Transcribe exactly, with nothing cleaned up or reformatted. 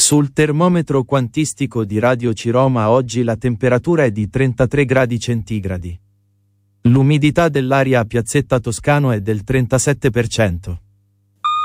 Sul termometro quantistico di Radio Ciroma oggi la temperatura è di trentatré gradi centigradi. L'umidità dell'aria a Piazzetta Toscano è del trentasette per cento.